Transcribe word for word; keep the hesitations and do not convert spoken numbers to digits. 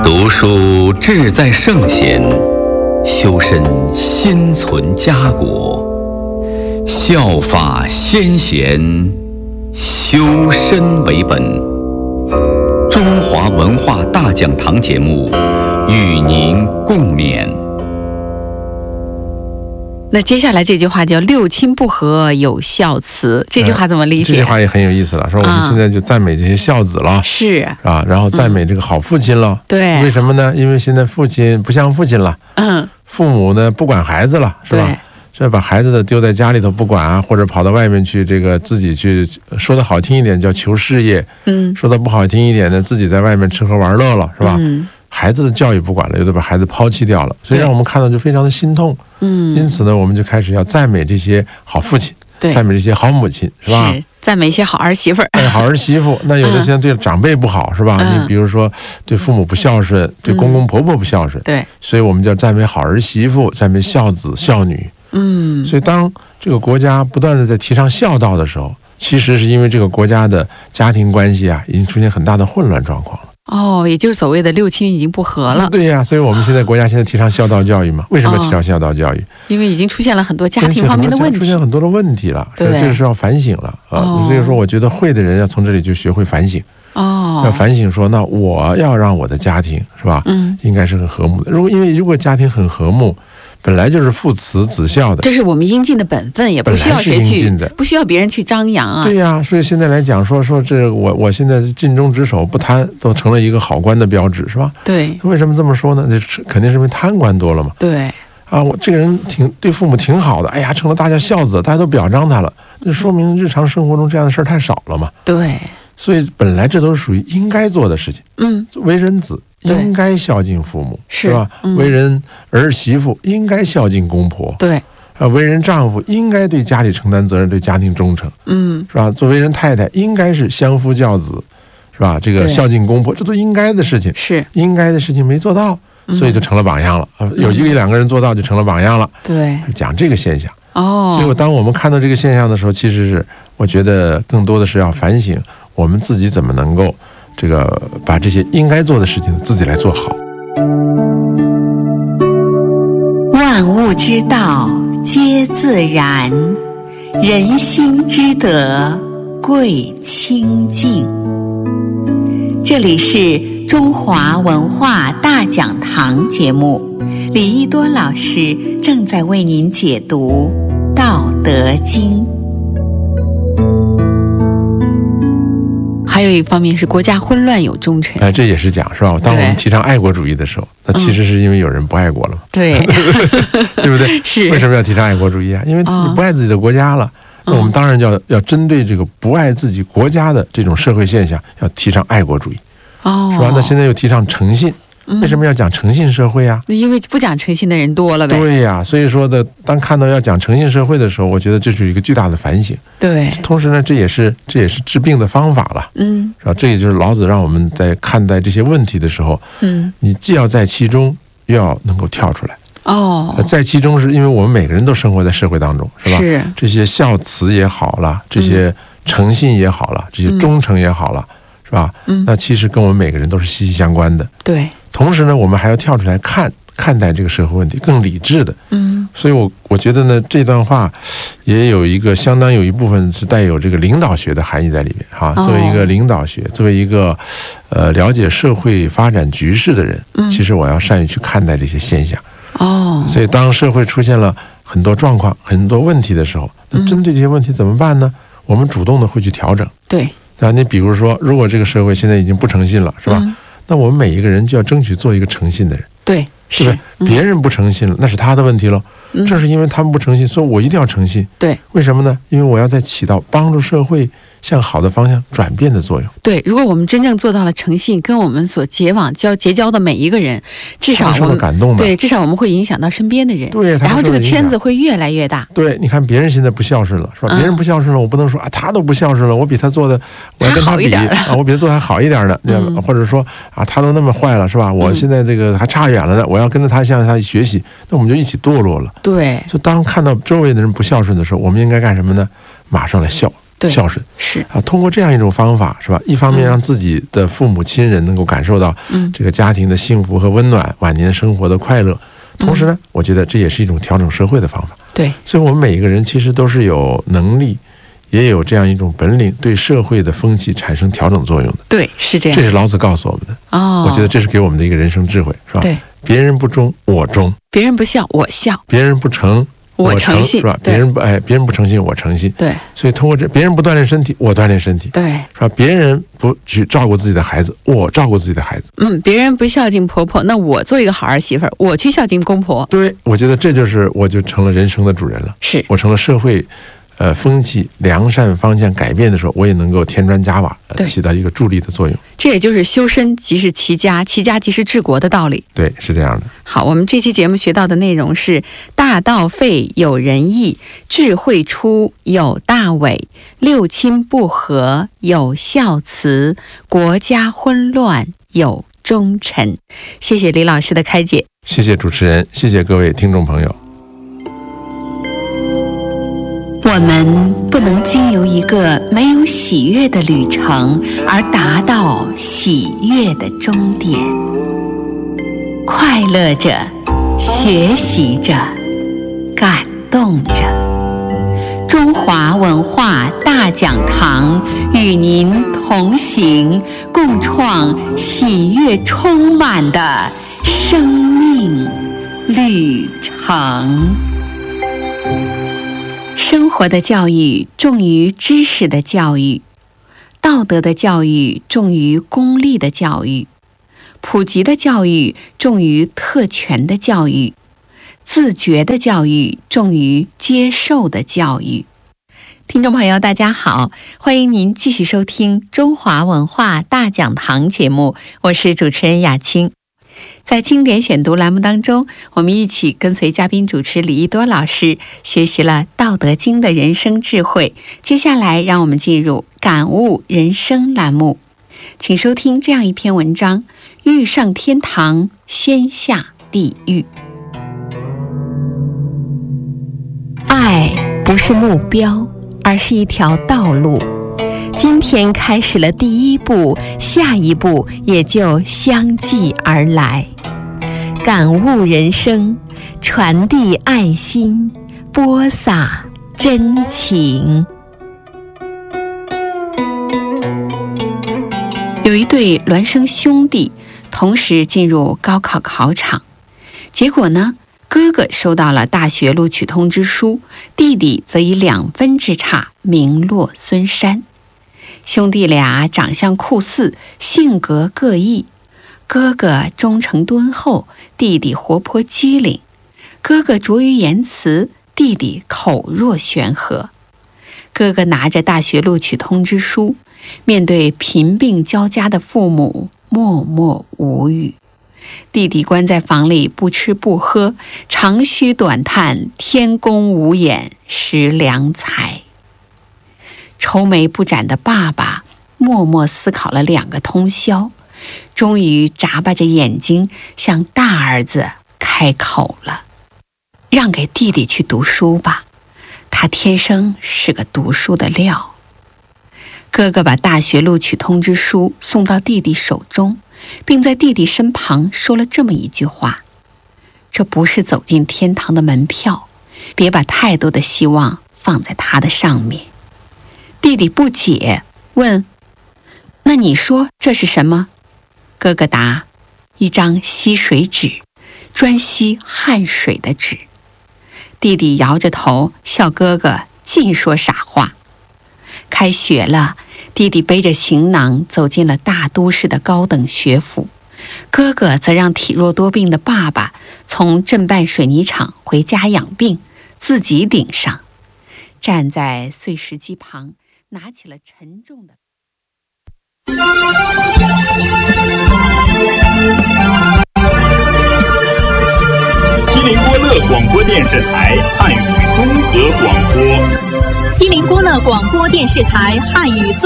读书志在圣贤，修身心存家国。效法先贤，修身为本。中华文化大讲堂节目与您共勉。 那接下来这句话叫六亲不和有孝慈，这句话怎么理解？ 这句话也很有意思了，说我们现在就赞美这些孝子了， 是啊，然后赞美这个好父亲了。 对， 为什么呢？因为现在父亲不像父亲了， 嗯， 父母呢不管孩子了，是吧？这把孩子的丢在家里头不管啊，或者跑到外面去，这个自己去，说的好听一点叫求事业，嗯，说的不好听一点呢，自己在外面吃喝玩乐了，是吧？嗯，孩子的教育不管了，有的把孩子抛弃掉了，所以让我们看到就非常的心痛。嗯，因此呢，我们就开始要赞美这些好父亲，赞美这些好母亲，是吧？ 是赞美一些好儿媳妇儿。 哎，好儿媳妇，那有的现在对长辈不好，是吧？嗯、你比如说对父母不孝顺，对公公婆婆不孝顺， 对、嗯， 所以我们就要赞美好儿媳妇，赞美孝子孝女。嗯，所以当这个国家不断的在提倡孝道的时候，其实是因为这个国家的家庭关系啊，已经出现很大的混乱状况了。 哦，也就是所谓的六亲已经不和了。 对呀、啊，所以我们现在国家现在提倡孝道教育嘛？为什么要提倡孝道教育？哦、 因为已经出现了很多家庭方面的问题， 出现很多的问题了，所以这个是要反省了啊。哦、所以说，我觉得会的人要从这里就学会反省。哦，要反省说，那我要让我的家庭是吧？嗯，应该是很和睦的。如果因为如果家庭很和睦。本来就是父慈子孝的， 这是我们应尽的本分，也不需要谁去，不需要别人去张扬啊。 对呀、啊，所以现在来讲说说这我我现在尽忠职守不贪，都成了一个好官的标志，是吧？ 对。 为什么这么说呢？这肯定是因为贪官多了嘛。 对。 啊，我这个人挺对父母挺好的，哎呀，成了大家孝子，大家都表彰他了，那说明日常生活中这样的事儿太少了嘛。 对。所以本来这都是属于应该做的事情。嗯。为人子。应该孝敬父母，是吧？嗯、为人儿媳妇应该孝敬公婆， 对。 啊，为人丈夫应该对家里承担责任，对家庭忠诚，嗯，是吧？作为人太太应该是相夫教子，是吧？这个孝敬公婆，这都应该的事情， 是应该的事情没做到，所以就成了榜样了。嗯、有一个两个人做到，就成了榜样了。 对， 讲这个现象。 哦， 所以当我们看到这个现象的时候，其实是我觉得更多的是要反省我们自己怎么能够。这个把这些应该做的事情自己来做好。 万物之道皆自然，人心之德贵清净。这里是中华文化大讲堂节目，李一多老师正在为您解读《道德经》。 还有一方面是国家混乱有忠臣， 哎，这也是讲是吧？当我们提倡爱国主义的时候，那其实是因为有人不爱国了嘛， 对， 对不对？ 是为什么要提倡爱国主义啊？因为你不爱自己的国家了，那我们当然要要针对这个不爱自己国家的这种社会现象，要提倡爱国主义，哦，是吧？那现在又提倡诚信。为什么要讲诚信社会啊？ 因为不讲诚信的人多了呗。 对呀、啊，所以说的，当看到要讲诚信社会的时候，我觉得这是一个巨大的反省。 对， 同时呢，这也是这也是治病的方法了。嗯，是吧？这也就是老子让我们在看待这些问题的时候，嗯，你既要在其中，又要能够跳出来。哦，在其中是因为我们每个人都生活在社会当中，是吧？是这些孝慈也好了，这些诚信也好了，这些忠诚也好了，是吧？嗯，那其实跟我们每个人都是息息相关的。 对。 同时呢，我们还要跳出来看看待这个社会问题，更理智的。嗯，所以我我觉得呢，这段话也有一个相当有一部分是带有这个领导学的含义在里面哈。作为一个领导学，作为一个呃了解社会发展局势的人，嗯，其实我要善于去看待这些现象。哦，所以当社会出现了很多状况、很多问题的时候，那针对这些问题怎么办呢？我们主动的会去调整。 对， 那你比如说，如果这个社会现在已经不诚信了，是吧？嗯，那我们每一个人就要争取做一个诚信的人， 对， 是不是？嗯、别人不诚信了，那是他的问题喽。嗯、正是因为他们不诚信，所以我一定要诚信。 对， 为什么呢？因为我要在起到帮助社会向好的方向转变的作用。 对，如果我们真正做到了诚信，跟我们所结往交结交的每一个人，至少我们感动的， 对，至少我们会影响到身边的人。 对， 然后这个圈子会越来越大。 对，你看别人现在不孝顺了，是吧？嗯、别人不孝顺了，我不能说啊，他都不孝顺了，我比他做的，我要跟他比啊，我比他做的还好一点的，嗯、或者说啊，他都那么坏了，是吧？我现在这个还差远了呢，我要跟着他向他学习，那我们就一起堕落了。 对， 就当看到周围的人不孝顺的时候，我们应该干什么呢？马上来孝。 孝顺。 是啊，通过这样一种方法，是吧？一方面让自己的父母亲人能够感受到这个家庭的幸福和温暖，晚年生活的快乐。同时呢，我觉得这也是一种调整社会的方法。 对， 所以我们每一个人其实都是有能力，也有这样一种本领，对社会的风气产生调整作用的。 对，是这样。 这是老子告诉我们的。 哦， 我觉得这是给我们的一个人生智慧，是吧？ 对， 别人不忠，我忠； 别人不孝，我孝； 别人不诚， 我诚， 诚信， 是吧？别人不哎，别人不诚信，我诚信。 对， 所以通过这，别人不锻炼身体，我锻炼身体。 对， 是吧？别人不去照顾自己的孩子，我照顾自己的孩子。 嗯，别人不孝敬婆婆，那我做一个好儿媳妇儿，我去孝敬公婆。 对，我觉得这就是我就成了人生的主人了。 是我成了社会。呃，风气良善方向改变的时候，我也能够添砖加瓦，呃、起到一个助力的作用。 这也就是修身即是齐家，齐家即是治国的道理。 对，是这样的。 好，我们这期节目学到的内容是：大道废有仁义，智慧出有大伪，六亲不和有孝慈，国家混乱有忠臣。谢谢李老师的开解。 谢谢主持人，谢谢各位听众朋友。 我们不能经由一个没有喜悦的旅程而达到喜悦的终点。快乐着，学习着，感动着。中华文化大讲堂与您同行，共创喜悦充满的生命旅程。生活的教育重于知识的教育，道德的教育重于功利的教育，普及的教育重于特权的教育，自觉的教育重于接受的教育。听众朋友，大家好，欢迎您继续收听中华文化大讲堂节目，我是主持人雅青。在经典选读栏目当中，我们一起跟随嘉宾主持李一多老师学习了《道德经》的人生智慧。接下来让我们进入感悟人生栏目，请收听这样一篇文章：欲上天堂，先下地狱。爱不是目标，而是一条道路。今天开始了第一步，下一步也就相继而来。感悟人生，传递爱心，播撒真情。有一对孪生兄弟同时进入高考考场，结果呢，哥哥收到了大学录取通知书，弟弟则以两分之差名落孙山。兄弟俩长相酷似，性格各异。哥哥忠诚敦厚，弟弟活泼机灵。哥哥拙于言辞，弟弟口若悬河。哥哥拿着大学录取通知书，面对贫病交加的父母，默默无语。弟弟关在房里不吃不喝，长吁短叹，天公无眼，食良才。愁眉不展的爸爸默默思考了两个通宵，终于眨巴着眼睛向大儿子开口了：让给弟弟去读书吧，他天生是个读书的料。哥哥把大学录取通知书送到弟弟手中，并在弟弟身旁说了这么一句话：这不是走进天堂的门票，别把太多的希望放在它的上面。弟弟不解，问：那你说这是什么？哥哥答：一张吸水纸，专吸汗水的纸。弟弟摇着头笑哥哥尽说傻话。开学了，弟弟背着行囊走进了大都市的高等学府，哥哥则让体弱多病的爸爸从镇办水泥厂回家养病，自己顶上。站在碎石机旁，拿起了沉重的西林郭勒广播电视台汉语综合广播。 西林郭勒广播电视台汉语综